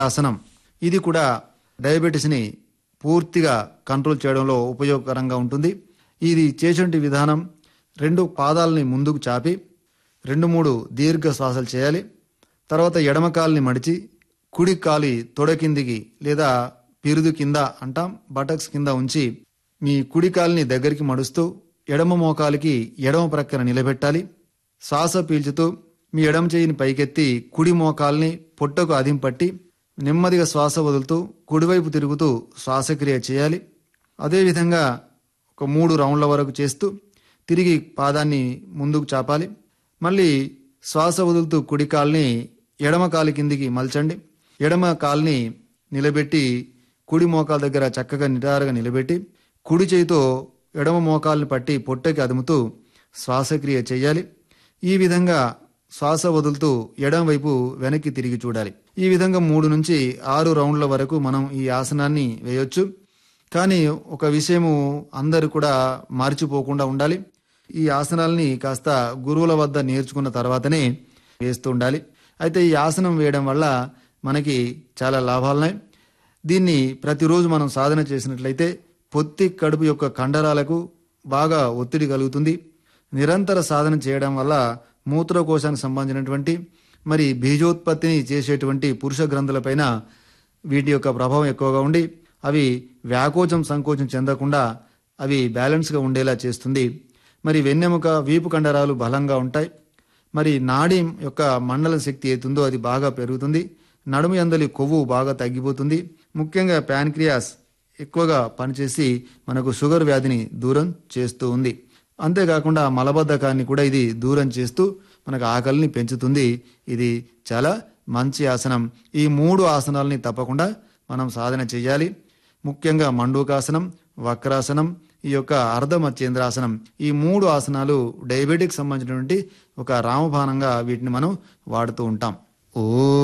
ఆసనం. ఇది కూడా డయాబెటీస్ని పూర్తిగా కంట్రోల్ చేయడంలో ఉపయోగకరంగా ఉంటుంది. ఇది చేసేటి విధానం 2 పాదాలని ముందుకు చాపి 2-3 దీర్ఘ శ్వాసలు చేయాలి. తర్వాత ఎడమ కాలుని మడిచి కుడి కాలి తొడ కిందికి లేదా పిరుదు కింద అంటాం, బటక్స్ కింద ఉంచి మీ కుడి కాలిని దగ్గరికి మడుస్తూ ఎడమ మోకాలికి ఎడమ ప్రక్కన నిలబెట్టాలి. శ్వాస పీల్చుతూ మీ ఎడమ చేయిని పైకెత్తి కుడి మోకాల్ని పొట్టకు అదింపట్టి నెమ్మదిగా శ్వాస వదులుతూ కుడివైపు తిరుగుతూ శ్వాసక్రియ చేయాలి. అదేవిధంగా ఒక 3 రౌండ్ల వరకు చేస్తూ తిరిగి పాదాన్ని ముందుకు చాపాలి. మళ్ళీ శ్వాస వదులుతూ కుడి కాల్ని ఎడమ కాలి కిందికి మలచండి. ఎడమ కాల్ని నిలబెట్టి కుడి మోకాల దగ్గర చక్కగా నిటారుగా నిలబెట్టి కుడి చేయితో ఎడమ మోకాల్ని పట్టి పొట్టకి అదుముతూ శ్వాసక్రియ చేయాలి. ఈ విధంగా శ్వాస వదులుతూ ఎడమ వైపు వెనక్కి తిరిగి చూడాలి. ఈ విధంగా 3 నుంచి 6 రౌండ్ల వరకు మనం ఈ ఆసనాన్ని వేయొచ్చు. కానీ ఒక విషయము అందరూ కూడా మర్చిపోకుండా ఉండాలి. ఈ ఆసనాల్ని కాస్త గురువుల వద్ద నేర్చుకున్న తర్వాతనే వేస్తూ ఉండాలి. అయితే ఈ ఆసనం వేయడం వల్ల మనకి చాలా లాభాలున్నాయి. దీన్ని ప్రతిరోజు మనం సాధన చేసినట్లయితే పొత్తి కడుపు యొక్క కండరాలకు బాగా ఒత్తిడి కలుగుతుంది. నిరంతర సాధన చేయడం వల్ల మూత్రకోశానికి సంబంధించినటువంటి మరి బీజోత్పత్తిని చేసేటువంటి పురుష గ్రంథులపైన వీటి యొక్క ప్రభావం ఎక్కువగా ఉండి అవి వ్యాకోచం సంకోచం చెందకుండా అవి బ్యాలెన్స్గా ఉండేలా చేస్తుంది. మరి వెన్నెముక వీపు కండరాలు బలంగా ఉంటాయి. మరి నాడి యొక్క మండల శక్తి ఏతుందో అది బాగా పెరుగుతుంది. నడుము యందలి కొవ్వు బాగా తగ్గిపోతుంది. ముఖ్యంగా ప్యాన్క్రియాస్ ఎక్కువగా పనిచేసి మనకు షుగర్ వ్యాధిని దూరం చేస్తూ ఉంది. అంతేకాకుండా మలబద్ధకాన్ని కూడా ఇది దూరం చేస్తూ మనకు ఆకలిని పెంచుతుంది. ఇది చాలా మంచి ఆసనం. ఈ 3 ఆసనాలని తప్పకుండా మనం సాధన చేయాలి. ముఖ్యంగా మండూకాసనం, వక్రాసనం, ఈ యొక్క అర్ధమత్యేంద్రాసనం, ఈ 3 ఆసనాలు డయాబెటిక్ సంబంధించినటువంటి ఒక రామబాణంగా వీటిని మనం వాడుతూ ఉంటాం. ఓ